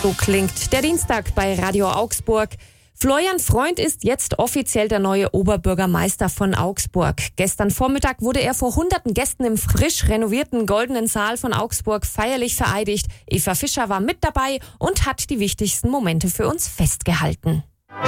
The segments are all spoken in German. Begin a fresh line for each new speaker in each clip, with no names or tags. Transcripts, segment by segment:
So klingt der Dienstag bei Radio Augsburg. Florian Freund ist jetzt offiziell der neue Oberbürgermeister von Augsburg. Gestern Vormittag wurde er vor hunderten Gästen im frisch renovierten Goldenen Saal von Augsburg feierlich vereidigt. Eva Fischer war mit dabei und hat die wichtigsten Momente für uns festgehalten.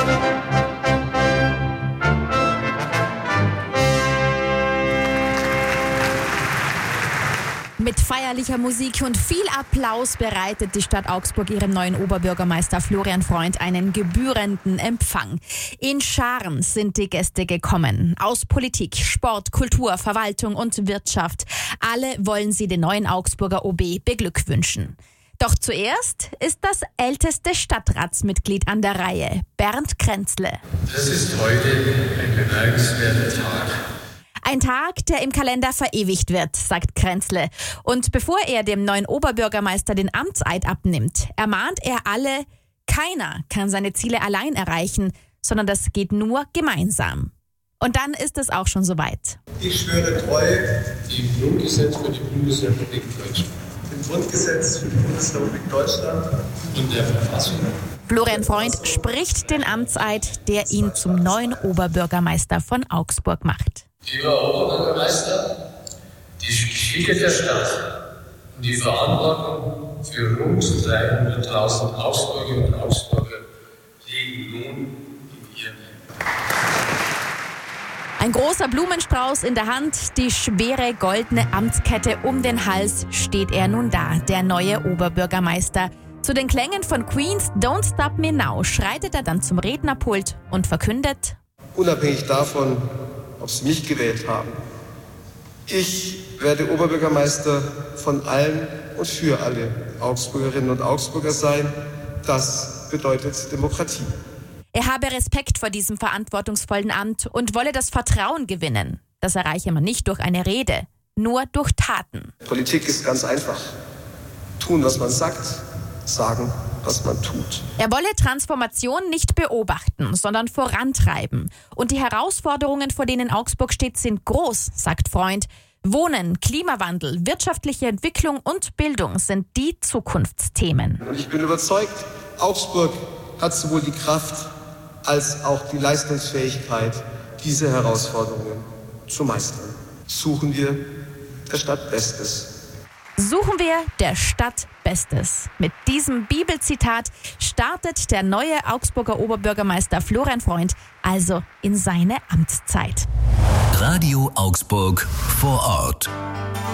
Mit feierlicher Musik und viel Applaus bereitet die Stadt Augsburg ihrem neuen Oberbürgermeister Florian Freund einen gebührenden Empfang. In Scharen sind die Gäste gekommen. Aus Politik, Sport, Kultur, Verwaltung und Wirtschaft. Alle wollen sie den neuen Augsburger OB beglückwünschen. Doch zuerst ist das älteste Stadtratsmitglied an der Reihe, Bernd Kränzle.
Das ist heute ein bemerkenswerter Tag.
Ein Tag, der im Kalender verewigt wird, sagt Kränzle. Und bevor er dem neuen Oberbürgermeister den Amtseid abnimmt, ermahnt er alle, keiner kann seine Ziele allein erreichen, sondern das geht nur gemeinsam. Und dann ist es auch schon soweit.
Ich schwöre treu dem Grundgesetz für die Bundesrepublik Deutschland, dem Grundgesetz für die Bundesrepublik Deutschland und der Verfassung.
Florian Freund spricht den Amtseid, der ihn zum neuen Oberbürgermeister von Augsburg macht.
Lieber Oberbürgermeister, die Geschicke der Stadt und die Verantwortung für rund 300.000 Augsburgerinnen und Augsburger liegen nun in Ihren Händen.
Ein großer Blumenstrauß in der Hand, die schwere goldene Amtskette um den Hals, steht er nun da, der neue Oberbürgermeister. Zu den Klängen von Queen's Don't Stop Me Now schreitet er dann zum Rednerpult und verkündet:
Unabhängig davon, ob Sie mich gewählt haben. Ich werde Oberbürgermeister von allen und für alle Augsburgerinnen und Augsburger sein. Das bedeutet Demokratie.
Er habe Respekt vor diesem verantwortungsvollen Amt und wolle das Vertrauen gewinnen. Das erreiche man nicht durch eine Rede, nur durch Taten.
Politik ist ganz einfach. Tun, was man sagt, sagen, was man tut.
Er wolle Transformation nicht beobachten, sondern vorantreiben. Und die Herausforderungen, vor denen Augsburg steht, sind groß, sagt Freund. Wohnen, Klimawandel, wirtschaftliche Entwicklung und Bildung sind die Zukunftsthemen.
Und ich bin überzeugt, Augsburg hat sowohl die Kraft als auch die Leistungsfähigkeit, diese Herausforderungen zu meistern. Suchen wir der Stadt Bestes.
Suchen wir der Stadt Bestes. Mit diesem Bibelzitat startet der neue Augsburger Oberbürgermeister Florian Freund also in seine Amtszeit.
Radio Augsburg vor Ort.